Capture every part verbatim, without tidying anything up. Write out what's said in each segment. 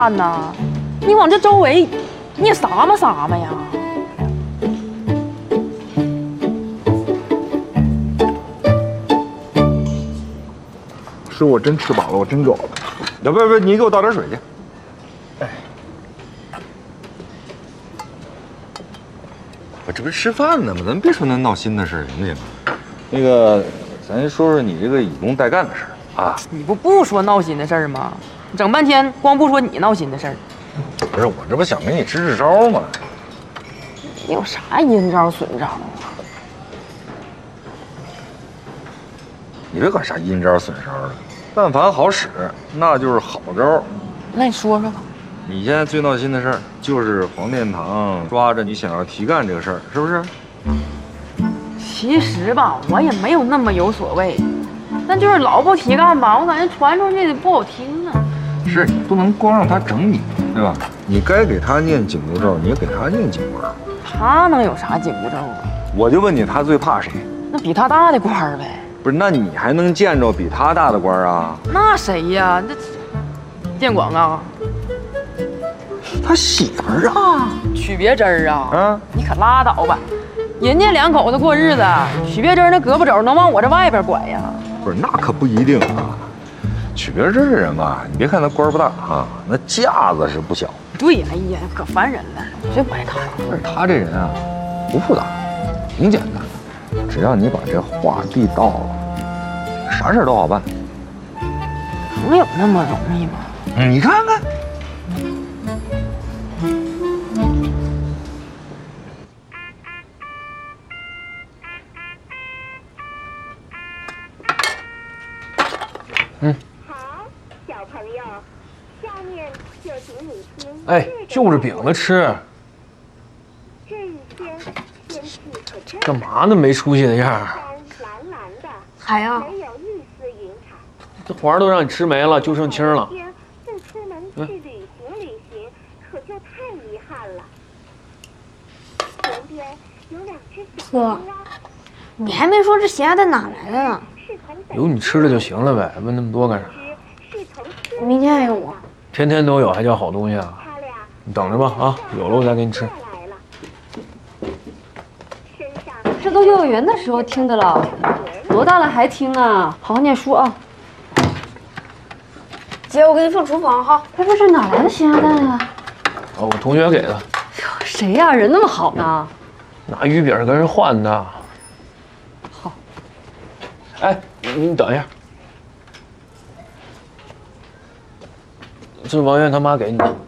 看呐，你往这周围，你也撒嘛撒嘛呀？ 是我真吃饱了，我真够了。要不不，你给我倒点水去。哎，我这不是吃饭呢吗？咱别说那闹心的事儿，行不行？那个，咱说说你这个以工代干的事儿啊。 你不不说闹心的事儿吗？整半天光不说你闹心的事儿。 不是，我这不想给你支支招吗？ 你有啥阴招损招啊？ 你别管啥阴招损招的，但凡好使，那就是好招。 那你说说吧。 你现在最闹心的事儿就是黄殿堂抓着你想要提干这个事儿，是不是？ 其实吧，我也没有那么有所谓，但就是老不提干吧，我感觉传出去的不好听啊。 是你不能光让他整你，对吧？你该给他念紧箍咒，你也给他念紧箍咒。 他能有啥紧箍咒啊？ 我就问你，他最怕谁？ 那比他大的官儿呗。 不是，那你还能见着比他大的官儿啊？ 那谁呀？那电广啊， 他媳妇儿啊， 曲别针儿啊。 啊， 你可拉倒吧，人家两口子过日子，曲别针那胳膊肘能往我这外边拐呀？ 不是，那可不一定啊。曲别针的人吧，你别看他官儿不大啊，那架子是不小。 对，哎呀，可烦人了，真不爱看。 不是他这人啊，不复杂，挺简单的，只要你把这话地道了，啥事儿都好办。 能有那么容易吗？ 嗯，你看看。 嗯。好，小朋友，下面就请你听。 哎，就着饼子吃。 这一天天气可真干嘛呢？没出息的样儿。 蓝蓝的， 还要没有一丝云彩。 这黄都让你吃没了，就剩青了。 天不出门去旅行旅行，可就太遗憾了。前边有两只小哥青蛙， 你还没说这咸鸭蛋哪来的呢？ 是从北有你吃的就行了呗，问那么多干啥？ 是从四明天还有啊。 天天都有，还叫好东西啊？ 他俩你等着吧啊，有了我再给你吃。 过来了，身上这都幼儿园的时候听的了，多大了还听啊？好好念书啊！ 姐，我给你放厨房哈。 哎，不是哪来的咸鸭蛋呀？ 哦，我同学给的， 谁呀？人那么好呢？ 拿鱼饼跟人换的。 好。 哎，你你等一下，这是王源他妈给你的。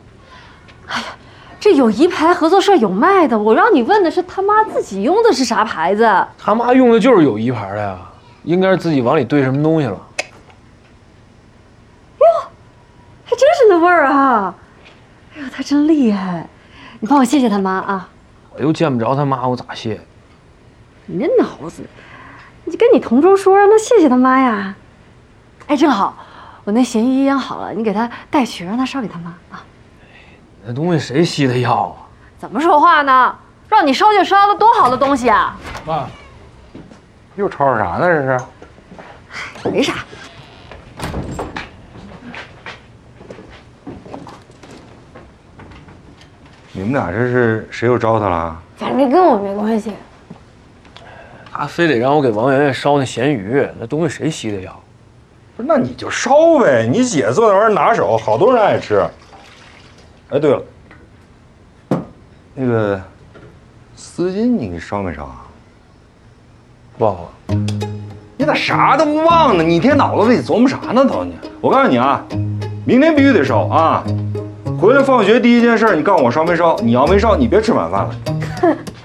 这友谊牌合作社有卖的，我让你问的是他妈自己用的是啥牌子？ 他妈用的就是友谊牌的呀，应该是自己往里兑什么东西了。 还真是那味儿啊！哎呦，他真厉害！你帮我谢谢他妈啊！ 我又见不着他妈，我咋谢？ 你那脑子，你就跟你同桌说，让他谢谢他妈呀！哎，正好，我那咸鱼腌好了，你给他带去，让他烧给他妈啊！ 那东西谁稀得要啊？ 怎么说话呢？让你烧就烧的，多好的东西啊！ 爸， 又吵吵啥呢？这是？ 没啥。 你们俩这是谁又招他了？ 反正跟我没关系。 他非得让我给王媛媛烧那咸鱼，那东西谁稀得要？ 不是，那你就烧呗。你姐做那玩意儿拿手，好多人爱吃。哎，对了，那个丝巾你给烧没烧啊？ 忘了。 你咋啥都不忘呢？你一天脑子里琢磨啥呢都你？我告诉你啊，明天必须得烧啊！回来放学第一件事，你告诉我烧没烧。你要没烧，你别吃晚饭了。